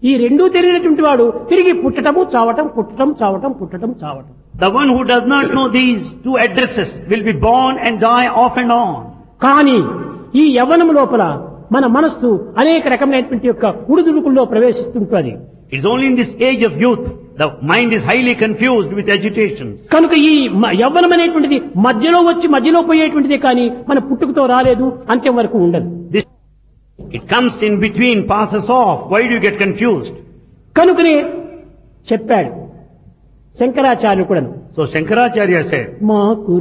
ఈ రెండూ తెలియనటువంటి వాడు తిరిగి పుట్టటము చావటం పుట్టటం చావటం పుట్టటం చావటం. The one who does not know these two addresses will be born and die off and on. కానీ ఈ యవ్వనం లోపల మన మనస్సు అనేక రకమైనటువంటి యొక్క ఉడుదుడుకుల్లో ప్రవేశిస్తుంటుంది. It's only in this age of youth the mind is highly confused with agitations. కనుక ఈ యవ్వనం అనేటువంటిది మధ్యలో వచ్చి మధ్యలో పోయేటువంటిదే కానీ మన పుట్టుకతో రాలేదు, అంత్యం వరకు ఉండదు. It comes in between, passes off. Why do you get confused? కనుకనే చెప్పాడు శంకరాచార్యుడు కూడా. So Shankaracharya said, మాకు